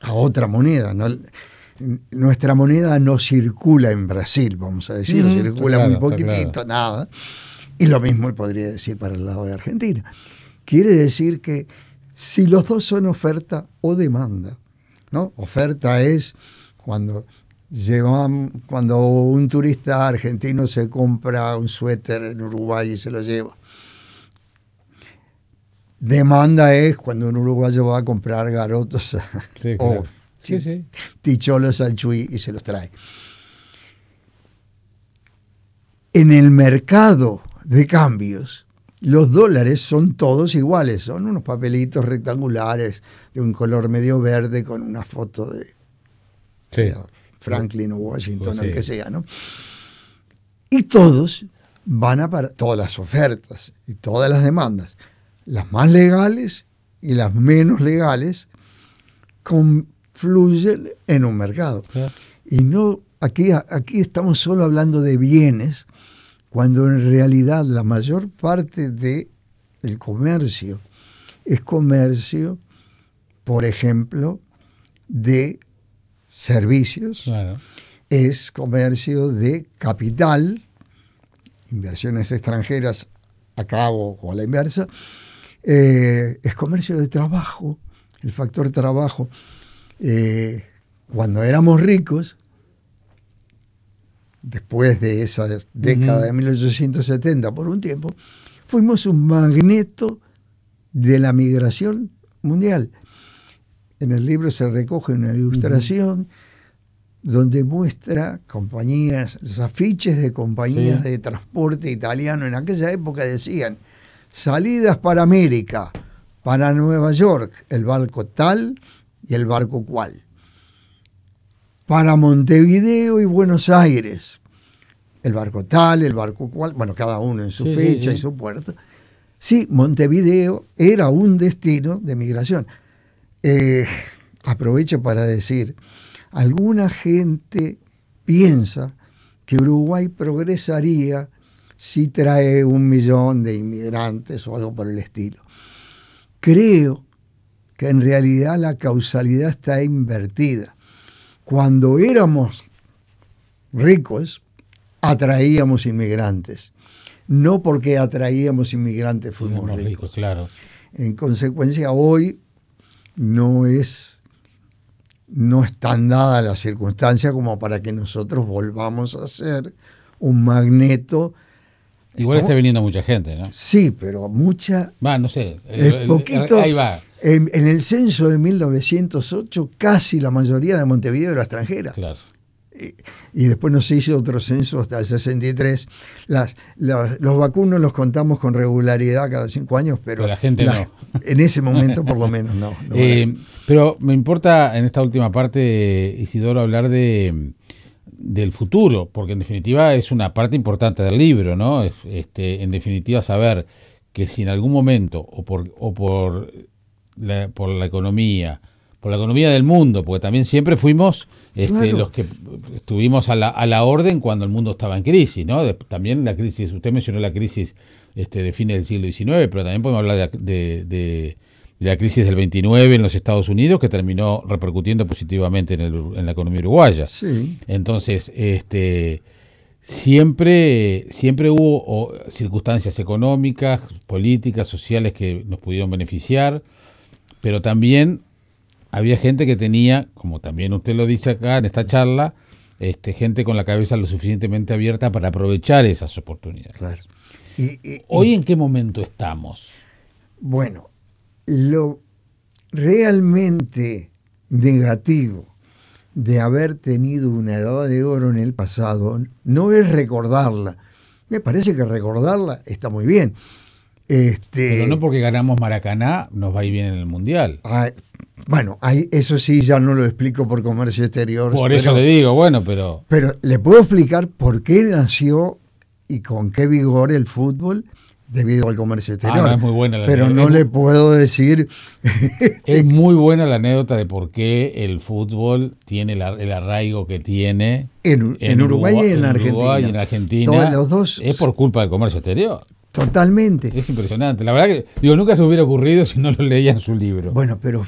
a otra moneda, ¿no? Nuestra moneda no circula en Brasil, vamos a decir, circula muy poquitito, nada. Y lo mismo podría decir para el lado de Argentina. Quiere decir que si los dos son oferta o demanda, ¿no? Oferta es cuando un turista argentino se compra un suéter en Uruguay y se lo lleva. Demanda es cuando un uruguayo va a comprar garotos o ticholos al Chuy y se los trae. En el mercado de cambios, los dólares son todos iguales, son unos papelitos rectangulares de un color medio verde con una foto de Franklin o Washington, el que sea, ¿no? Y todos van a para todas las ofertas y todas las demandas, las más legales y las menos legales, confluyen en un mercado. Y no, aquí estamos solo hablando de bienes, cuando en realidad la mayor parte del comercio es comercio, por ejemplo, de servicios, es comercio de capital, inversiones extranjeras a cabo o a la inversa, es comercio de trabajo, el factor trabajo. Cuando éramos ricos, después de esa década de 1870, por un tiempo, fuimos un magneto de la migración mundial. En el libro se recoge una ilustración donde muestra compañías, los afiches de compañías de transporte italiano. En aquella época decían, salidas para América, para Nueva York, el barco tal y el barco cual. Para Montevideo y Buenos Aires, el barco tal, el barco cual, bueno, cada uno en su fecha y su puerto. Sí, Montevideo era un destino de migración. Aprovecho para decir, alguna gente piensa que Uruguay progresaría si trae 1 millón de inmigrantes o algo por el estilo. Creo que en realidad la causalidad está invertida. Cuando éramos ricos, atraíamos inmigrantes. No porque atraíamos inmigrantes fuimos ricos. Claro. En consecuencia, hoy no están dadas las circunstancias como para que nosotros volvamos a ser un magneto. Igual está viniendo mucha gente, ¿no? Sí, pero mucha... no sé. Poquito. Ahí va. En el censo de 1908, casi la mayoría de Montevideo era extranjera. Claro. Y después no se hizo otro censo hasta el 63. Los vacunos los contamos con regularidad cada 5 años, pero la gente no. En ese momento por lo menos no pero me importa en esta última parte, Isidoro, hablar del futuro, porque en definitiva es una parte importante del libro, ¿no? En definitiva saber que si en algún momento por la economía del mundo, porque también siempre fuimos los que estuvimos a la orden cuando el mundo estaba en crisis, ¿no? También la crisis, usted mencionó la crisis de fines del siglo XIX, pero también podemos hablar de la crisis del 29 en los Estados Unidos, que terminó repercutiendo positivamente en la economía uruguaya. Sí. Entonces, siempre hubo circunstancias económicas, políticas, sociales que nos pudieron beneficiar, pero también había gente que tenía, como también usted lo dice acá en esta charla, gente con la cabeza lo suficientemente abierta para aprovechar esas oportunidades. Claro. ¿Hoy en qué momento estamos? Bueno, lo realmente negativo de haber tenido una edad de oro en el pasado no es recordarla. Me parece que recordarla está muy bien. Pero no porque ganamos Maracaná nos va a ir bien en el Mundial. Bueno, eso sí ya no lo explico por comercio exterior. Por eso le digo, pero... Pero le puedo explicar por qué nació y con qué vigor el fútbol debido al comercio exterior. Es muy buena la pero anécdota. No le puedo decir... Es muy buena la anécdota de por qué el fútbol tiene el arraigo que tiene en Uruguay y en Argentina. Uruguay y en Argentina. Los dos, es por culpa del comercio exterior. Totalmente. Es impresionante. La verdad que nunca se me hubiera ocurrido si no lo leía en su libro. Bueno, pero